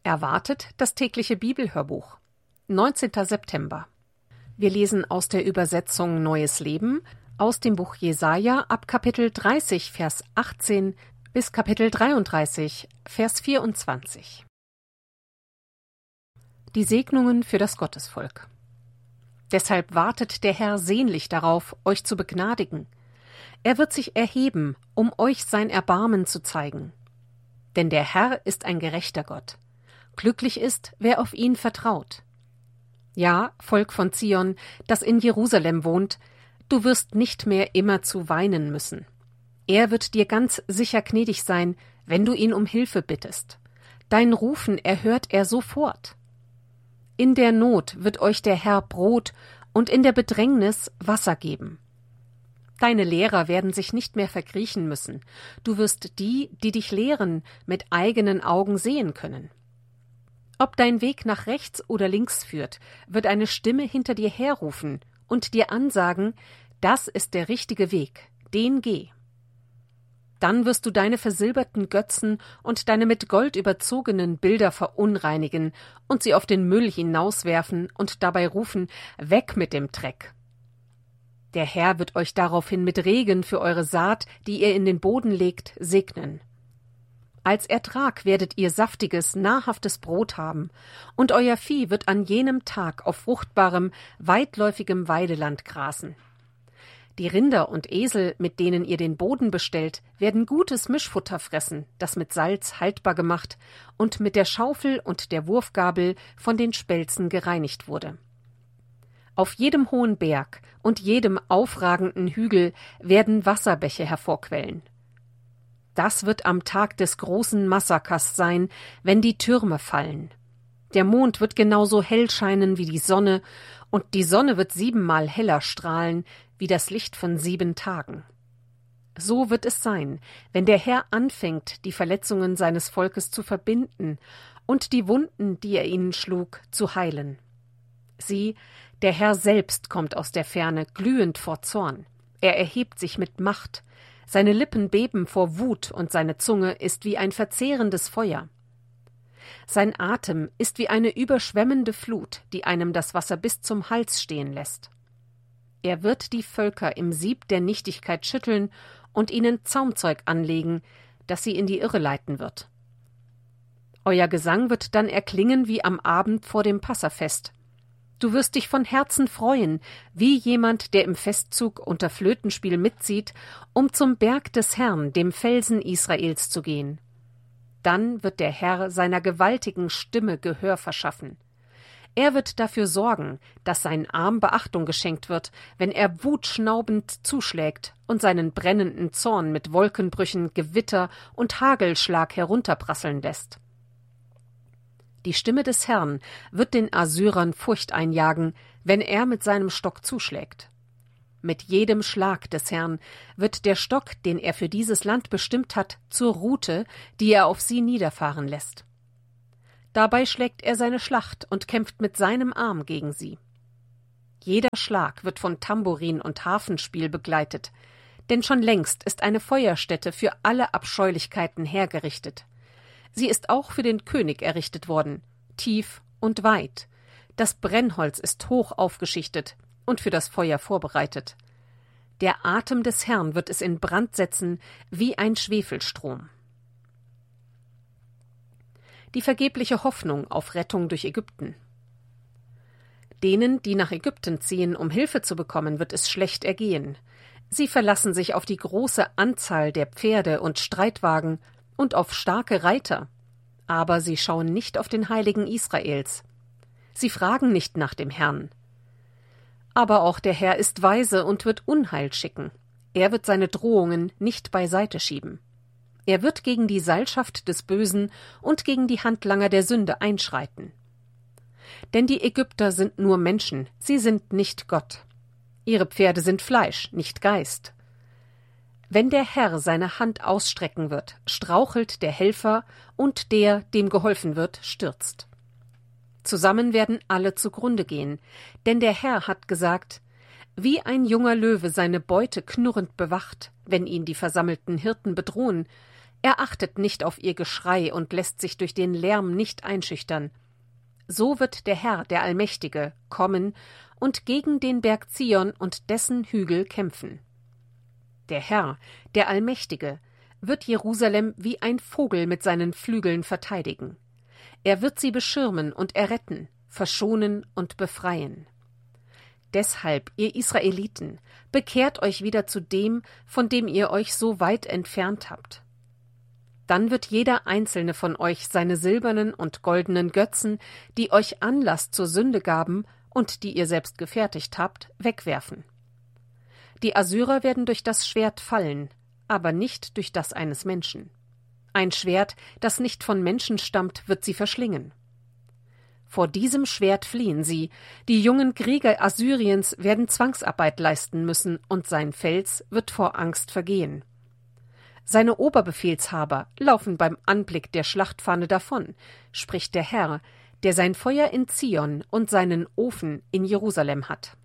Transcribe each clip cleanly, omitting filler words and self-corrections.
Erwartet das tägliche Bibelhörbuch. 19. September. Wir lesen aus der Übersetzung Neues Leben aus dem Buch Jesaja ab Kapitel 30, Vers 18 bis Kapitel 33, Vers 24. Die Segnungen für das Gottesvolk. Deshalb wartet der Herr sehnlich darauf, euch zu begnadigen. Er wird sich erheben, um euch sein Erbarmen zu zeigen. Denn der Herr ist ein gerechter Gott. Glücklich ist, wer auf ihn vertraut. Ja, Volk von Zion, das in Jerusalem wohnt, du wirst nicht mehr immerzu weinen müssen. Er wird dir ganz sicher gnädig sein, wenn du ihn um Hilfe bittest. Dein Rufen erhört er sofort. In der Not wird euch der Herr Brot und in der Bedrängnis Wasser geben. Deine Lehrer werden sich nicht mehr verkriechen müssen. Du wirst die, die dich lehren, mit eigenen Augen sehen können. Ob dein Weg nach rechts oder links führt, wird eine Stimme hinter dir herrufen und dir ansagen, das ist der richtige Weg, den geh. Dann wirst du deine versilberten Götzen und deine mit Gold überzogenen Bilder verunreinigen und sie auf den Müll hinauswerfen und dabei rufen, weg mit dem Dreck. Der Herr wird euch daraufhin mit Regen für eure Saat, die ihr in den Boden legt, segnen. Als Ertrag werdet ihr saftiges, nahrhaftes Brot haben, und euer Vieh wird an jenem Tag auf fruchtbarem, weitläufigem Weideland grasen. Die Rinder und Esel, mit denen ihr den Boden bestellt, werden gutes Mischfutter fressen, das mit Salz haltbar gemacht und mit der Schaufel und der Wurfgabel von den Spelzen gereinigt wurde. Auf jedem hohen Berg und jedem aufragenden Hügel werden Wasserbäche hervorquellen. Das wird am Tag des großen Massakers sein, wenn die Türme fallen. Der Mond wird genauso hell scheinen wie die Sonne, und die Sonne wird 7-mal heller strahlen wie das Licht von 7 Tagen. So wird es sein, wenn der Herr anfängt, die Verletzungen seines Volkes zu verbinden und die Wunden, die er ihnen schlug, zu heilen. Sieh, der Herr selbst kommt aus der Ferne, glühend vor Zorn. Er erhebt sich mit Macht. Seine Lippen beben vor Wut und seine Zunge ist wie ein verzehrendes Feuer. Sein Atem ist wie eine überschwemmende Flut, die einem das Wasser bis zum Hals stehen lässt. Er wird die Völker im Sieb der Nichtigkeit schütteln und ihnen Zaumzeug anlegen, das sie in die Irre leiten wird. Euer Gesang wird dann erklingen wie am Abend vor dem Passafest. Du wirst dich von Herzen freuen, wie jemand, der im Festzug unter Flötenspiel mitzieht, um zum Berg des Herrn, dem Felsen Israels, zu gehen. Dann wird der Herr seiner gewaltigen Stimme Gehör verschaffen. Er wird dafür sorgen, dass sein Arm Beachtung geschenkt wird, wenn er wutschnaubend zuschlägt und seinen brennenden Zorn mit Wolkenbrüchen, Gewitter und Hagelschlag herunterprasseln lässt. Die Stimme des Herrn wird den Assyrern Furcht einjagen, wenn er mit seinem Stock zuschlägt. Mit jedem Schlag des Herrn wird der Stock, den er für dieses Land bestimmt hat, zur Rute, die er auf sie niederfahren lässt. Dabei schlägt er seine Schlacht und kämpft mit seinem Arm gegen sie. Jeder Schlag wird von Tambourin und Harfenspiel begleitet, denn schon längst ist eine Feuerstätte für alle Abscheulichkeiten hergerichtet. Sie ist auch für den König errichtet worden, tief und weit. Das Brennholz ist hoch aufgeschichtet und für das Feuer vorbereitet. Der Atem des Herrn wird es in Brand setzen wie ein Schwefelstrom. Die vergebliche Hoffnung auf Rettung durch Ägypten. Denen, die nach Ägypten ziehen, um Hilfe zu bekommen, wird es schlecht ergehen. Sie verlassen sich auf die große Anzahl der Pferde und Streitwagen und auf starke Reiter, aber sie schauen nicht auf den Heiligen Israels. Sie fragen nicht nach dem Herrn. Aber auch der Herr ist weise und wird Unheil schicken. Er wird seine Drohungen nicht beiseite schieben. Er wird gegen die Seilschaft des Bösen und gegen die Handlanger der Sünde einschreiten. Denn die Ägypter sind nur Menschen, sie sind nicht Gott. Ihre Pferde sind Fleisch, nicht Geist. Wenn der Herr seine Hand ausstrecken wird, strauchelt der Helfer und der, dem geholfen wird, stürzt. Zusammen werden alle zugrunde gehen, denn der Herr hat gesagt, wie ein junger Löwe seine Beute knurrend bewacht, wenn ihn die versammelten Hirten bedrohen, Er achtet nicht auf ihr Geschrei und lässt sich durch den Lärm nicht einschüchtern. So wird der Herr, der Allmächtige, kommen und gegen den Berg Zion und dessen Hügel kämpfen. Der Herr, der Allmächtige, wird Jerusalem wie ein Vogel mit seinen Flügeln verteidigen. Er wird sie beschirmen und erretten, verschonen und befreien. Deshalb, ihr Israeliten, bekehrt euch wieder zu dem, von dem ihr euch so weit entfernt habt. Dann wird jeder einzelne von euch seine silbernen und goldenen Götzen, die euch Anlass zur Sünde gaben und die ihr selbst gefertigt habt, wegwerfen. Die Assyrer werden durch das Schwert fallen, aber nicht durch das eines Menschen. Ein Schwert, das nicht von Menschen stammt, wird sie verschlingen. Vor diesem Schwert fliehen sie, die jungen Krieger Assyriens werden Zwangsarbeit leisten müssen, und sein Fels wird vor Angst vergehen. Seine Oberbefehlshaber laufen beim Anblick der Schlachtfahne davon, spricht der Herr, der sein Feuer in Zion und seinen Ofen in Jerusalem hat.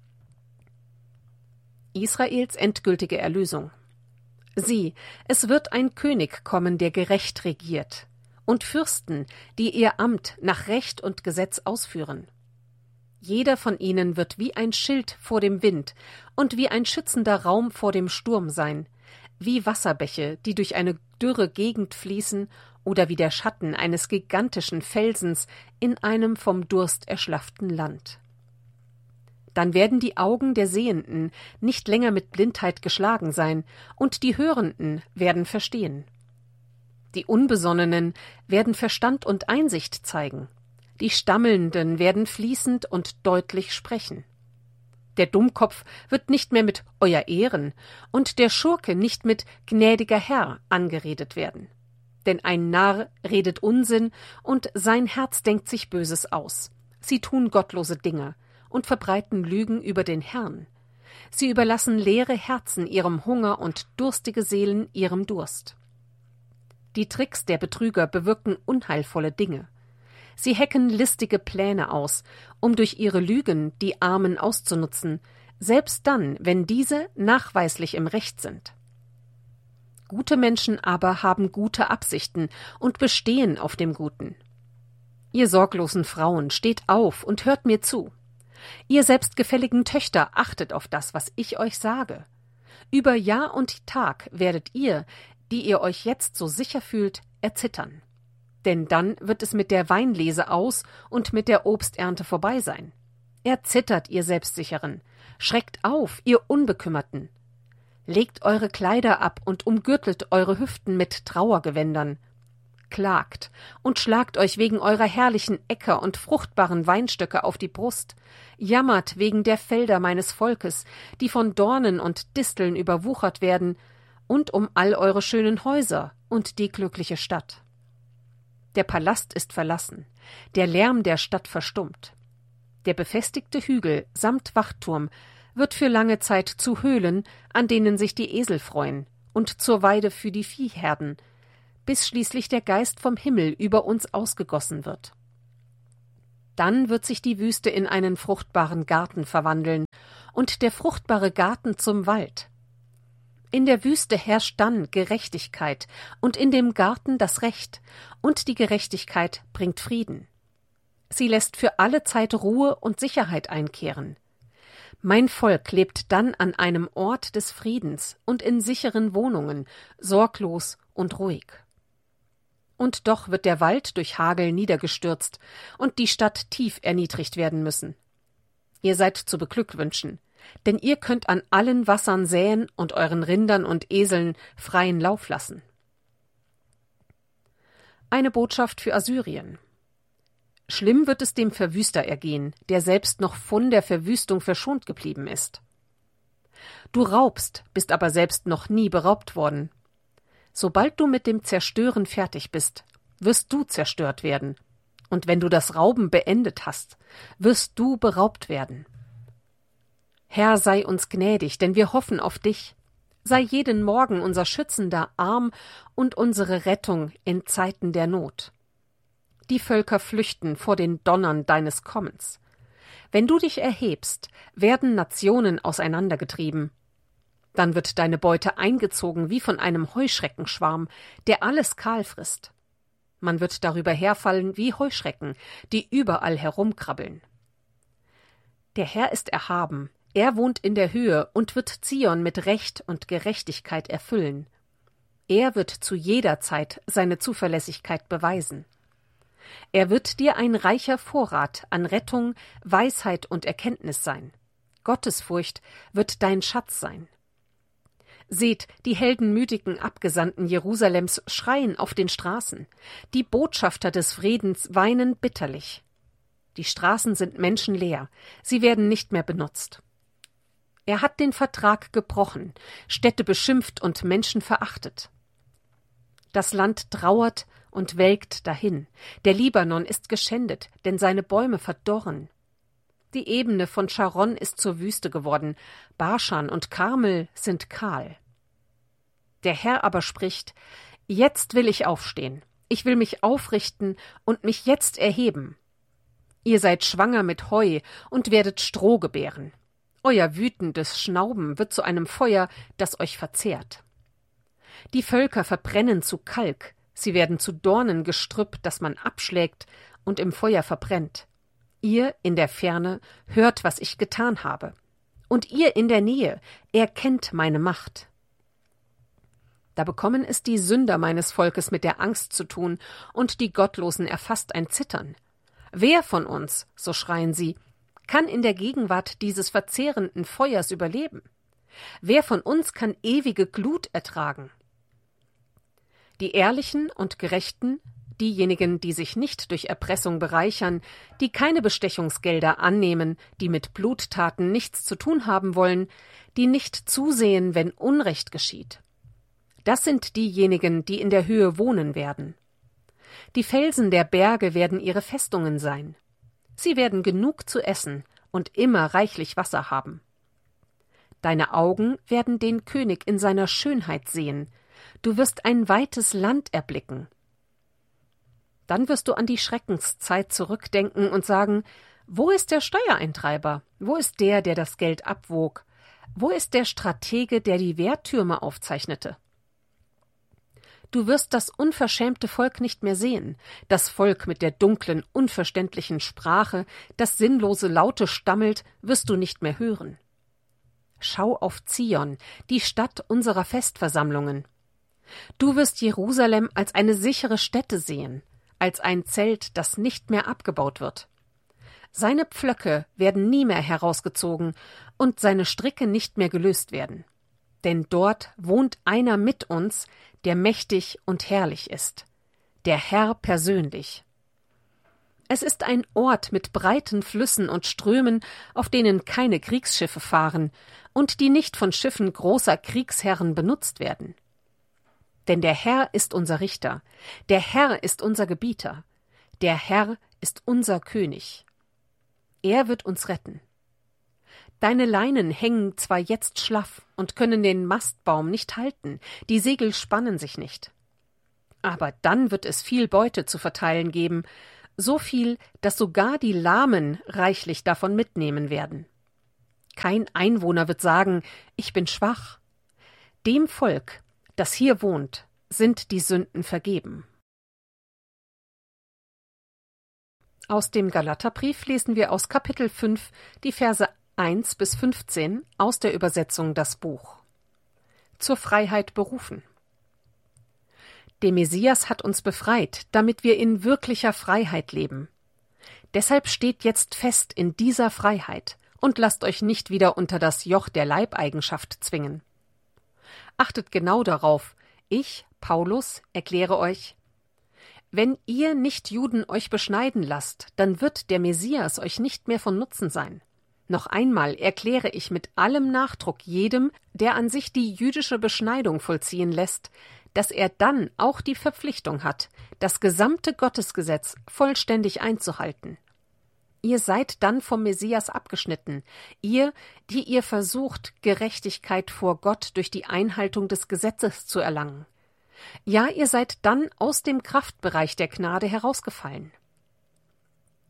Israels endgültige Erlösung. Sieh, es wird ein König kommen, der gerecht regiert, und Fürsten, die ihr Amt nach Recht und Gesetz ausführen. Jeder von ihnen wird wie ein Schild vor dem Wind und wie ein schützender Raum vor dem Sturm sein, wie Wasserbäche, die durch eine dürre Gegend fließen, oder wie der Schatten eines gigantischen Felsens in einem vom Durst erschlafften Land. Dann werden die Augen der Sehenden nicht länger mit Blindheit geschlagen sein, und die Hörenden werden verstehen. Die Unbesonnenen werden Verstand und Einsicht zeigen, die Stammelnden werden fließend und deutlich sprechen. Der Dummkopf wird nicht mehr mit Euer Ehren und der Schurke nicht mit gnädiger Herr angeredet werden. Denn ein Narr redet Unsinn und sein Herz denkt sich Böses aus. Sie tun gottlose Dinge und verbreiten Lügen über den Herrn. Sie überlassen leere Herzen ihrem Hunger und durstige Seelen ihrem Durst. Die Tricks der Betrüger bewirken unheilvolle Dinge. Sie hecken listige Pläne aus, um durch ihre Lügen die Armen auszunutzen, selbst dann, wenn diese nachweislich im Recht sind. Gute Menschen aber haben gute Absichten und bestehen auf dem Guten. Ihr sorglosen Frauen, steht auf und hört mir zu. Ihr selbstgefälligen Töchter, achtet auf das, was ich euch sage. Über Jahr und Tag werdet ihr, die ihr euch jetzt so sicher fühlt, erzittern. Denn dann wird es mit der Weinlese aus und mit der Obsternte vorbei sein. Erzittert, ihr Selbstsicheren, schreckt auf, ihr Unbekümmerten. Legt eure Kleider ab und umgürtelt eure Hüften mit Trauergewändern. Klagt und schlagt euch wegen eurer herrlichen Äcker und fruchtbaren Weinstöcke auf die Brust, jammert wegen der Felder meines Volkes, die von Dornen und Disteln überwuchert werden, und um all eure schönen Häuser und die glückliche Stadt. Der Palast ist verlassen, der Lärm der Stadt verstummt. Der befestigte Hügel samt Wachturm wird für lange Zeit zu Höhlen, an denen sich die Esel freuen, und zur Weide für die Viehherden, bis schließlich der Geist vom Himmel über uns ausgegossen wird. Dann wird sich die Wüste in einen fruchtbaren Garten verwandeln und der fruchtbare Garten zum Wald. In der Wüste herrscht dann Gerechtigkeit und in dem Garten das Recht, und die Gerechtigkeit bringt Frieden. Sie lässt für alle Zeit Ruhe und Sicherheit einkehren. Mein Volk lebt dann an einem Ort des Friedens und in sicheren Wohnungen, sorglos und ruhig. Und doch wird der Wald durch Hagel niedergestürzt und die Stadt tief erniedrigt werden müssen. Ihr seid zu beglückwünschen, denn ihr könnt an allen Wassern säen und euren Rindern und Eseln freien Lauf lassen. Eine Botschaft für Assyrien. Schlimm wird es dem Verwüster ergehen, der selbst noch von der Verwüstung verschont geblieben ist. Du raubst, bist aber selbst noch nie beraubt worden. Sobald du mit dem Zerstören fertig bist, wirst du zerstört werden. Und wenn du das Rauben beendet hast, wirst du beraubt werden. Herr, sei uns gnädig, denn wir hoffen auf dich. Sei jeden Morgen unser schützender Arm und unsere Rettung in Zeiten der Not. Die Völker flüchten vor den Donnern deines Kommens. Wenn du dich erhebst, werden Nationen auseinandergetrieben. Dann wird deine Beute eingezogen wie von einem Heuschreckenschwarm, der alles kahl frisst. Man wird darüber herfallen wie Heuschrecken, die überall herumkrabbeln. Der Herr ist erhaben, er wohnt in der Höhe und wird Zion mit Recht und Gerechtigkeit erfüllen. Er wird zu jeder Zeit seine Zuverlässigkeit beweisen. Er wird dir ein reicher Vorrat an Rettung, Weisheit und Erkenntnis sein. Gottesfurcht wird dein Schatz sein. Seht, die heldenmütigen Abgesandten Jerusalems schreien auf den Straßen. Die Botschafter des Friedens weinen bitterlich. Die Straßen sind menschenleer, sie werden nicht mehr benutzt. Er hat den Vertrag gebrochen, Städte beschimpft und Menschen verachtet. Das Land trauert und welkt dahin. Der Libanon ist geschändet, denn seine Bäume verdorren. Die Ebene von Scharon ist zur Wüste geworden, Baschan und Karmel sind kahl. Der Herr aber spricht: Jetzt will ich aufstehen, ich will mich aufrichten und mich jetzt erheben. Ihr seid schwanger mit Heu und werdet Stroh gebären. Euer wütendes Schnauben wird zu einem Feuer, das euch verzehrt. Die Völker verbrennen zu Kalk, sie werden zu Dornengestrüpp, das man abschlägt und im Feuer verbrennt. Ihr in der Ferne hört, was ich getan habe. Und ihr in der Nähe erkennt meine Macht. Da bekommen es die Sünder meines Volkes mit der Angst zu tun, und die Gottlosen erfasst ein Zittern. Wer von uns, so schreien sie, kann in der Gegenwart dieses verzehrenden Feuers überleben? Wer von uns kann ewige Glut ertragen? Die Ehrlichen und Gerechten, diejenigen, die sich nicht durch Erpressung bereichern, die keine Bestechungsgelder annehmen, die mit Bluttaten nichts zu tun haben wollen, die nicht zusehen, wenn Unrecht geschieht. Das sind diejenigen, die in der Höhe wohnen werden. Die Felsen der Berge werden ihre Festungen sein. Sie werden genug zu essen und immer reichlich Wasser haben. Deine Augen werden den König in seiner Schönheit sehen. Du wirst ein weites Land erblicken. Dann wirst du an die Schreckenszeit zurückdenken und sagen: Wo ist der Steuereintreiber? Wo ist der, der das Geld abwog? Wo ist der Stratege, der die Wehrtürme aufzeichnete? Du wirst das unverschämte Volk nicht mehr sehen, das Volk mit der dunklen, unverständlichen Sprache, das sinnlose Laute stammelt, wirst du nicht mehr hören. Schau auf Zion, die Stadt unserer Festversammlungen. Du wirst Jerusalem als eine sichere Stätte sehen, als ein Zelt, das nicht mehr abgebaut wird. Seine Pflöcke werden nie mehr herausgezogen und seine Stricke nicht mehr gelöst werden. Denn dort wohnt einer mit uns, der mächtig und herrlich ist, der Herr persönlich. Es ist ein Ort mit breiten Flüssen und Strömen, auf denen keine Kriegsschiffe fahren und die nicht von Schiffen großer Kriegsherren benutzt werden. Denn der Herr ist unser Richter, der Herr ist unser Gebieter, der Herr ist unser König. Er wird uns retten. Deine Leinen hängen zwar jetzt schlaff und können den Mastbaum nicht halten, die Segel spannen sich nicht. Aber dann wird es viel Beute zu verteilen geben, so viel, dass sogar die Lahmen reichlich davon mitnehmen werden. Kein Einwohner wird sagen: Ich bin schwach. Dem Volk, das hier wohnt, sind die Sünden vergeben. Aus dem Galaterbrief lesen wir aus Kapitel 5 die Verse 1 bis 15 aus der Übersetzung Das Buch. Zur Freiheit berufen. Der Messias hat uns befreit, damit wir in wirklicher Freiheit leben. Deshalb steht jetzt fest in dieser Freiheit und lasst euch nicht wieder unter das Joch der Leibeigenschaft zwingen. Achtet genau darauf, ich, Paulus, erkläre euch: Wenn ihr Nichtjuden euch beschneiden lasst, dann wird der Messias euch nicht mehr von Nutzen sein. Noch einmal erkläre ich mit allem Nachdruck jedem, der an sich die jüdische Beschneidung vollziehen lässt, dass er dann auch die Verpflichtung hat, das gesamte Gottesgesetz vollständig einzuhalten. Ihr seid dann vom Messias abgeschnitten, ihr, die ihr versucht, Gerechtigkeit vor Gott durch die Einhaltung des Gesetzes zu erlangen. Ja, ihr seid dann aus dem Kraftbereich der Gnade herausgefallen.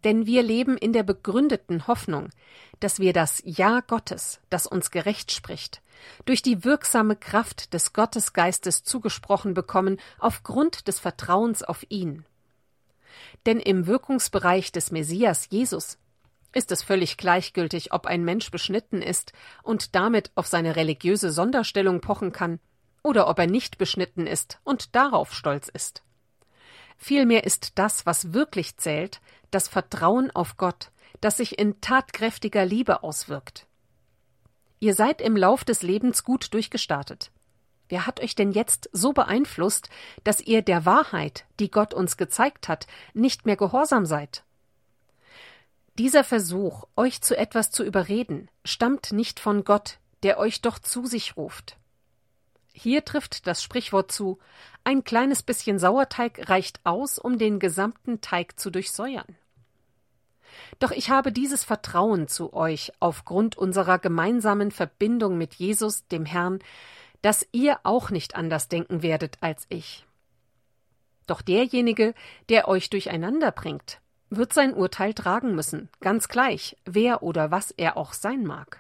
Denn wir leben in der begründeten Hoffnung, dass wir das Ja Gottes, das uns gerecht spricht, durch die wirksame Kraft des Gottesgeistes zugesprochen bekommen, aufgrund des Vertrauens auf ihn. Denn im Wirkungsbereich des Messias Jesus ist es völlig gleichgültig, ob ein Mensch beschnitten ist und damit auf seine religiöse Sonderstellung pochen kann, oder ob er nicht beschnitten ist und darauf stolz ist. Vielmehr ist das, was wirklich zählt, das Vertrauen auf Gott, das sich in tatkräftiger Liebe auswirkt. Ihr seid im Lauf des Lebens gut durchgestartet. Wer hat euch denn jetzt so beeinflusst, dass ihr der Wahrheit, die Gott uns gezeigt hat, nicht mehr gehorsam seid? Dieser Versuch, euch zu etwas zu überreden, stammt nicht von Gott, der euch doch zu sich ruft. Hier trifft das Sprichwort zu: Ein kleines bisschen Sauerteig reicht aus, um den gesamten Teig zu durchsäuern. Doch ich habe dieses Vertrauen zu euch aufgrund unserer gemeinsamen Verbindung mit Jesus, dem Herrn, dass ihr auch nicht anders denken werdet als ich. Doch derjenige, der euch durcheinander bringt, wird sein Urteil tragen müssen, ganz gleich, wer oder was er auch sein mag.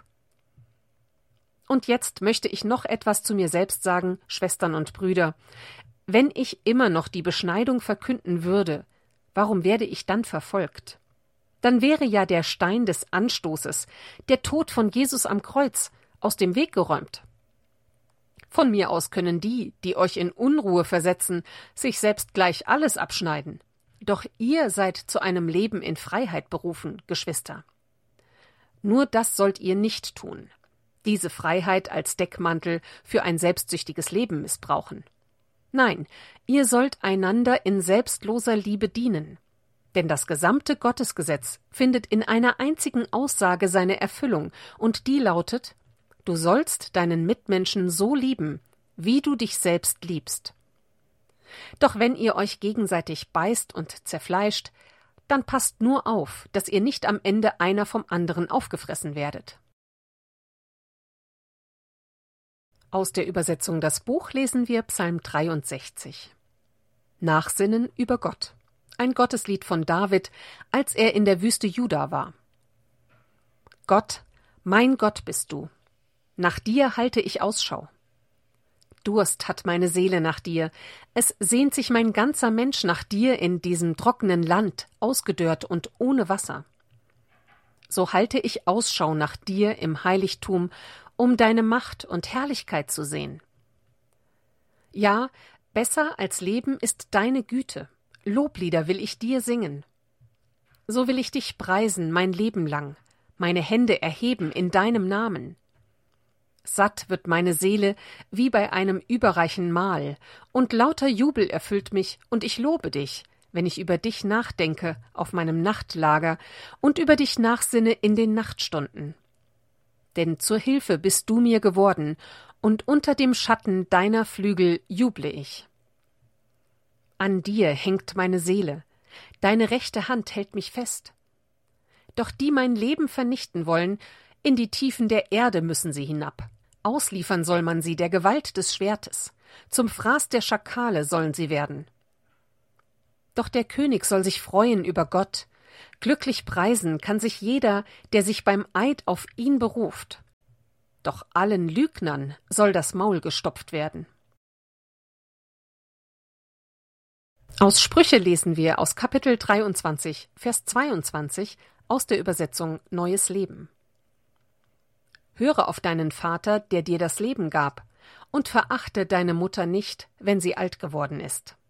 Und jetzt möchte ich noch etwas zu mir selbst sagen, Schwestern und Brüder. Wenn ich immer noch die Beschneidung verkünden würde, warum werde ich dann verfolgt? Dann wäre ja der Stein des Anstoßes, der Tod von Jesus am Kreuz, aus dem Weg geräumt. Von mir aus können die, die euch in Unruhe versetzen, sich selbst gleich alles abschneiden. Doch ihr seid zu einem Leben in Freiheit berufen, Geschwister. Nur das sollt ihr nicht tun. Diese Freiheit als Deckmantel für ein selbstsüchtiges Leben missbrauchen. Nein, ihr sollt einander in selbstloser Liebe dienen. Denn das gesamte Gottesgesetz findet in einer einzigen Aussage seine Erfüllung, und die lautet: Du sollst deinen Mitmenschen so lieben, wie du dich selbst liebst. Doch wenn ihr euch gegenseitig beißt und zerfleischt, dann passt nur auf, dass ihr nicht am Ende einer vom anderen aufgefressen werdet. Aus der Übersetzung Das Buch lesen wir Psalm 63. Nachsinnen über Gott. Ein Gotteslied von David, als er in der Wüste Juda war. Gott, mein Gott bist du. Nach dir halte ich Ausschau. Durst hat meine Seele nach dir. Es sehnt sich mein ganzer Mensch nach dir in diesem trockenen Land, ausgedörrt und ohne Wasser. So halte ich Ausschau nach dir im Heiligtum, um deine Macht und Herrlichkeit zu sehen. Ja, besser als Leben ist deine Güte. Loblieder will ich dir singen. So will ich dich preisen mein Leben lang, meine Hände erheben in deinem Namen. Satt wird meine Seele wie bei einem überreichen Mahl, und lauter Jubel erfüllt mich, und ich lobe dich, wenn ich über dich nachdenke auf meinem Nachtlager und über dich nachsinne in den Nachtstunden. Denn zur Hilfe bist du mir geworden, und unter dem Schatten deiner Flügel juble ich. An dir hängt meine Seele, deine rechte Hand hält mich fest. Doch die mein Leben vernichten wollen, in die Tiefen der Erde müssen sie hinab. Ausliefern soll man sie der Gewalt des Schwertes, zum Fraß der Schakale sollen sie werden. Doch der König soll sich freuen über Gott, glücklich preisen kann sich jeder, der sich beim Eid auf ihn beruft. Doch allen Lügnern soll das Maul gestopft werden. Aus Sprüche lesen wir aus Kapitel 23, Vers 22 aus der Übersetzung Neues Leben. Höre auf deinen Vater, der dir das Leben gab, und verachte deine Mutter nicht, wenn sie alt geworden ist.